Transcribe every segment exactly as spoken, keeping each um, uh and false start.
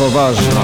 Poważna.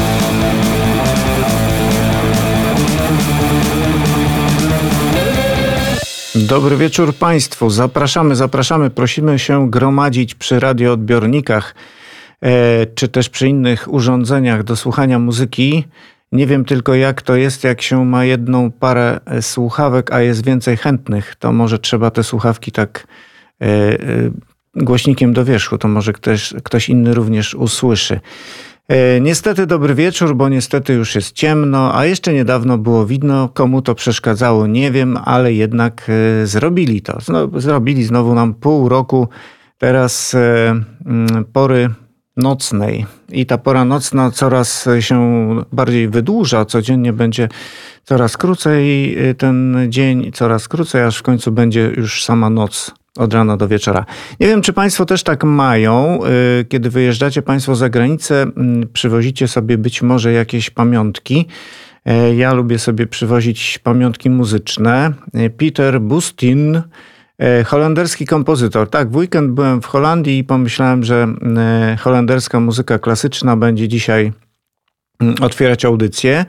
Dobry wieczór Państwu. Zapraszamy, zapraszamy. Prosimy się gromadzić przy radioodbiornikach e, czy też przy innych urządzeniach do słuchania muzyki. Nie wiem tylko jak to jest, jak się ma jedną parę słuchawek, a jest więcej chętnych. To może trzeba te słuchawki tak e, e, głośnikiem do wierzchu. To może ktoś, ktoś inny również usłyszy. E, niestety dobry wieczór, bo niestety już jest ciemno, a jeszcze niedawno było widno. Komu to przeszkadzało, nie wiem, ale jednak e, zrobili to. Znowu, zrobili znowu nam pół roku teraz e, m, pory nocnej. I ta pora nocna coraz się bardziej wydłuża. Codziennie będzie coraz krócej ten dzień, coraz krócej, aż w końcu będzie już sama noc. Od rana do wieczora. Nie wiem, czy Państwo też tak mają. Kiedy wyjeżdżacie Państwo za granicę, przywozicie sobie być może jakieś pamiątki. Ja lubię sobie przywozić pamiątki muzyczne. Peter Boestin, holenderski kompozytor. Tak, w weekend byłem w Holandii i pomyślałem, że holenderska muzyka klasyczna będzie dzisiaj otwierać audycję.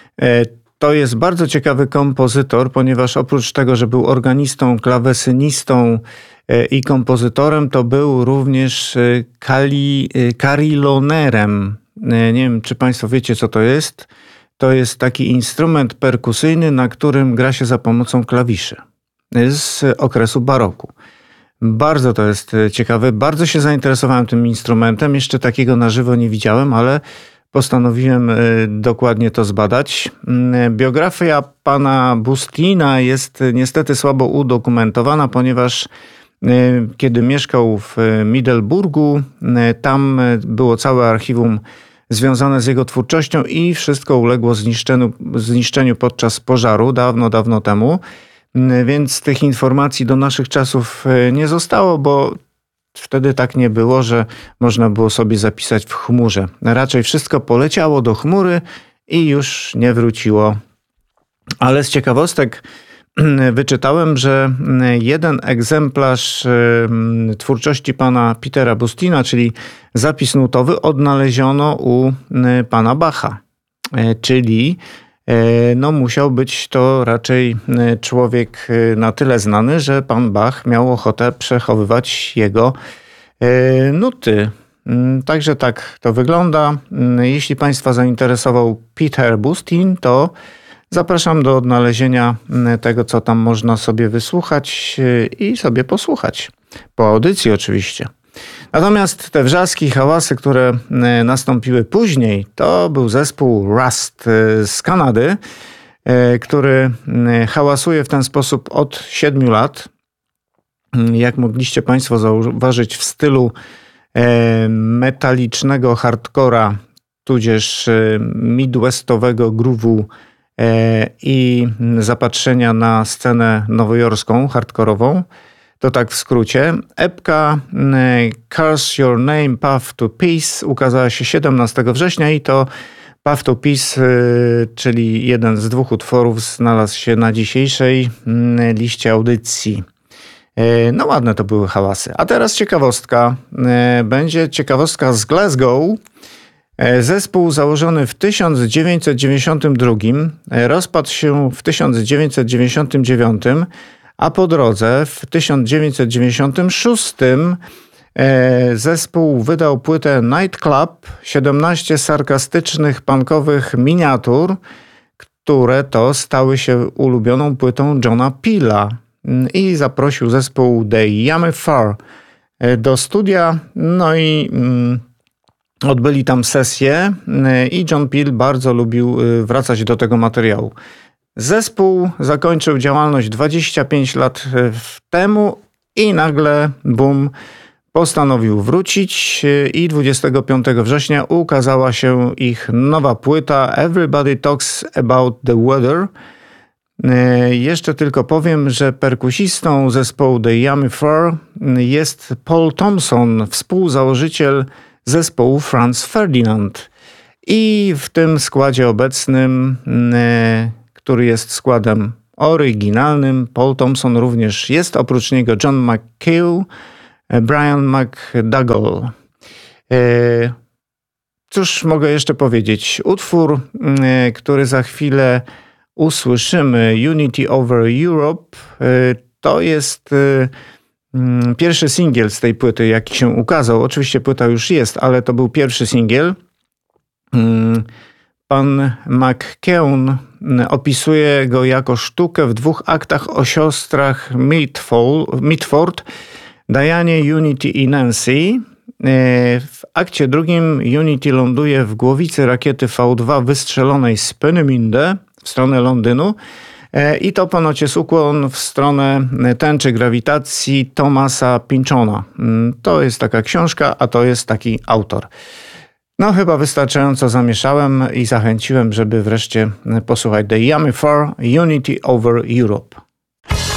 To jest bardzo ciekawy kompozytor, ponieważ oprócz tego, że był organistą, klawesynistą i kompozytorem, to był również kali, karilonerem. Nie wiem, czy Państwo wiecie, co to jest. To jest taki instrument perkusyjny, na którym gra się za pomocą klawiszy z okresu baroku. Bardzo to jest ciekawe. Bardzo się zainteresowałem tym instrumentem. Jeszcze takiego na żywo nie widziałem, ale postanowiłem dokładnie to zbadać. Biografia pana Boestina jest niestety słabo udokumentowana, ponieważ kiedy mieszkał w Middelburgu, tam było całe archiwum związane z jego twórczością i wszystko uległo zniszczeniu, zniszczeniu podczas pożaru dawno, dawno temu. Więc tych informacji do naszych czasów nie zostało, bo wtedy tak nie było, że można było sobie zapisać w chmurze. Raczej wszystko poleciało do chmury i już nie wróciło. Ale z ciekawostek wyczytałem, że jeden egzemplarz twórczości pana Petera Boestina, czyli zapis nutowy, odnaleziono u pana Bacha. Czyli no musiał być to raczej człowiek na tyle znany, że pan Bach miał ochotę przechowywać jego nuty. Także tak to wygląda. Jeśli Państwa zainteresował Peter Boestin, to zapraszam do odnalezienia tego, co tam można sobie wysłuchać i sobie posłuchać. Po audycji oczywiście. Natomiast te wrzaski, hałasy, które nastąpiły później, to był zespół Rust z Kanady, który hałasuje w ten sposób od siedmiu lat. Jak mogliście Państwo zauważyć, w stylu metalicznego hardcora, tudzież midwestowego groove'u i zapatrzenia na scenę nowojorską, hardkorową. To tak w skrócie. Epka Curse Your Name, Path to Peace ukazała się siedemnastego września i to Path to Peace, czyli jeden z dwóch utworów, znalazł się na dzisiejszej liście audycji. No ładne to były hałasy. A teraz ciekawostka. Będzie ciekawostka z Glasgow. Zespół założony w tysiąc dziewięćset dziewięćdziesiątym drugim rozpadł się w tysiąc dziewięćset dziewięćdziesiątym dziewiątym, a po drodze w tysiąc dziewięćset dziewięćdziesiątym szóstym zespół wydał płytę Nightclub, siedemnaście sarkastycznych, punkowych miniatur, które to stały się ulubioną płytą Johna Peela i zaprosił zespół The Yummy Fur do studia, no i odbyli tam sesję i John Peel bardzo lubił wracać do tego materiału. Zespół zakończył działalność dwadzieścia pięć lat temu i nagle, bum, postanowił wrócić i dwudziestego piątego września ukazała się ich nowa płyta Everybody Talks About the Weather. Jeszcze tylko powiem, że perkusistą zespołu The Yummy Fur jest Paul Thompson, współzałożyciel zespołu Franz Ferdinand. I w tym składzie obecnym, który jest składem oryginalnym, Paul Thompson również jest, oprócz niego John McKew, Brian McDougall. cóż mogę jeszcze powiedzieć? Utwór, który za chwilę usłyszymy, Unity Over Europe, to jest pierwszy singiel z tej płyty, jaki się ukazał. Oczywiście płyta już jest, ale to był pierwszy singiel. Pan McKeown opisuje go jako sztukę w dwóch aktach o siostrach Mitford, Dianie, Unity i Nancy. W akcie drugim Unity ląduje w głowicy rakiety V dwa wystrzelonej z Peenemünde w stronę Londynu i to ponoć jest ukłon w stronę tęczy grawitacji Thomasa Pynchona. To jest taka książka, a to jest taki autor. No chyba wystarczająco zamieszałem i zachęciłem, żeby wreszcie posłuchać The Yummy four Unity Over Europe.